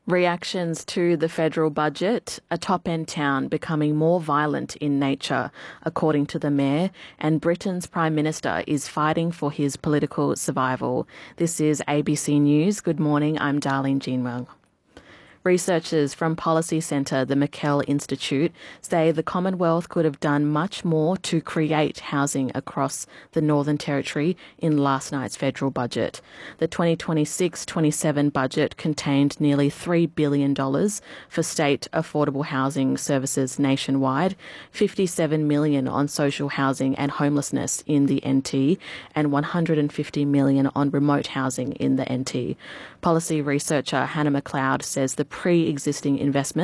Reactions to the federal budget, a top-end town becoming more violent in nature, according to the mayor, and Britain's Prime Minister is fighting for his political survival. This is ABC News. Good morning, I'm Darlene Jeanwell. Researchers from Policy Centre, the McKell Institute, say the Commonwealth could have done much more to create housing across the Northern Territory in last night's federal budget. The 2026-27 budget contained nearly $3 billion for state affordable housing services nationwide, $57 million on social housing and homelessness in the NT, and $150 million on remote housing in the NT. Policy researcher Hannah McLeod says the pre-existing investment